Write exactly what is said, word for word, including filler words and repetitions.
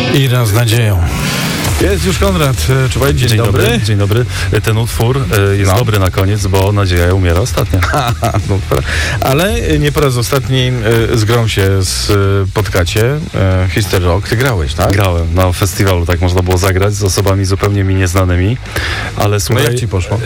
Ira z nadzieją. Jest już Konrad Czuwaj, dzień, dzień dobry. dobry. Dzień dobry. Ten utwór jest no. dobry na koniec, bo nadzieja umiera ostatnia. no, ale nie po raz ostatni z grą się spotkacie. History Rock, ty grałeś, tak? Grałem na festiwalu, tak można było zagrać z osobami zupełnie mi nieznanymi, ale słuchaj... No jak ci poszło?